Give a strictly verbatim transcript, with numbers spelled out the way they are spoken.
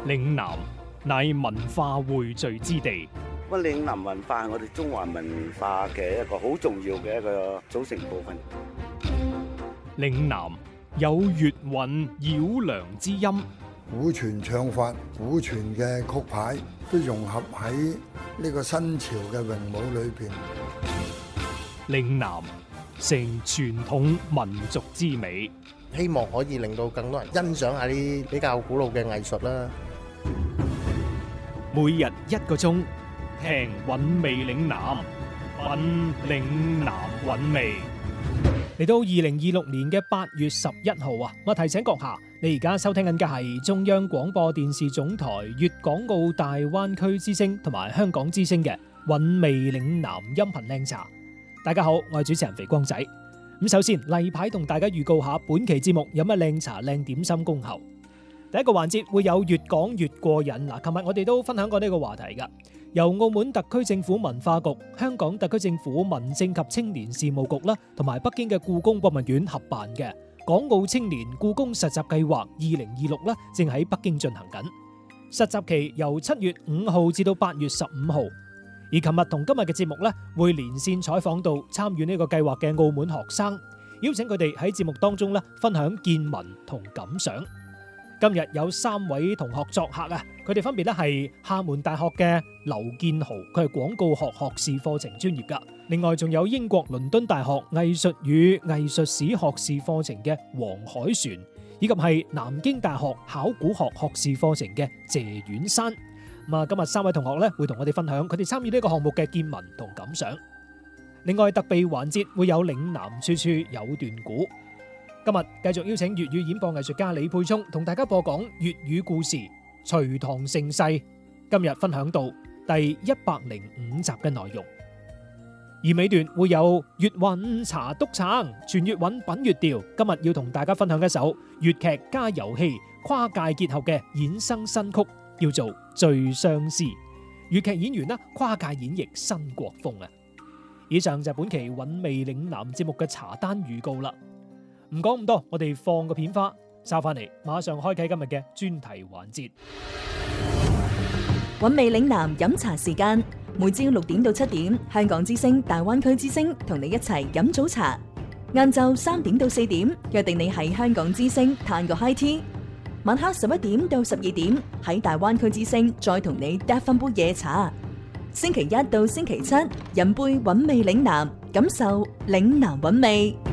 嶺南乃文化匯聚之地。 咁嶺南文化係我哋中華文化嘅一個好重要嘅一個組成部分。 嶺南有粵韻繞梁之音， 古傳唱法、古傳嘅曲牌都融合喺呢個新潮嘅詠舞裏邊。 嶺南成傳統民族之美， 希望可以令到更多人欣賞下啲比較古老嘅藝術啦。 每日一個鐘，聽韻味嶺南，品嶺南韻味。嚟到二零二六年嘅八月十一號啊，我提醒閣下，你而家收聽緊嘅係中央廣播電視總台粵港澳大灣區之聲同埋香港之聲嘅韻味嶺南音頻靚茶。大家好，我係主持人肥光仔。咁首先例牌同大家預告下本期節目有乜靚茶靚點心恭候。第一個環節會有越講越過癮嗱，琴日我哋都分享過呢個話題噶。由澳門特區政府文化局、香港特區政府民政及青年事務局啦，同埋北京嘅故宮博物院合辦嘅港澳青年故宮實習計劃二零二六啦，正喺北京進行緊。實習期由七月五號至到八月十五號。而琴日同今日嘅節目咧，會連線採訪到參與呢個計劃嘅澳門學生，邀請佢哋喺節目當中咧分享見聞同感想。今日有三位同學作客啊，佢哋分別咧係廈門大學嘅劉建豪，佢係廣告學學士課程專業噶；另外仲有英國倫敦大學藝術與藝術史學士課程嘅黃海璇，以及係南京大學考古學學士課程嘅謝婉珊。咁啊，今日三位同學咧會同我哋分享佢哋參與呢個項目嘅見聞同感想。另外特備環節會有嶺南處處有段古。今日繼續邀請粵語演播藝術家李沛聰同大家播講粵語故事《隋唐盛世》，今日分享到第一百零五集嘅內容。而尾段會有粵韻茶篤撐，全粵韻品粵調。今日要同大家分享一首粵劇加遊戲跨界結合嘅衍生新曲，叫做《最相思》。粵劇演員呢跨界演繹新國風啊！以上就係本期韻味嶺南節目嘅茶單預告啦。唔講咁多，我哋放個片花，收翻嚟，馬上開啟今日嘅專題環節。 韻味嶺南飲茶時間，每朝六點到七點，香港之聲、大灣區之聲同你一齊飲早茶。晏晝三點到四點，約定你喺香港之聲嘆個 high tea。晚黑十一點到十二點，喺大灣區之聲再同你嗒翻杯夜茶。星期一到星期七，飲杯韻味嶺南，感受嶺南韻味。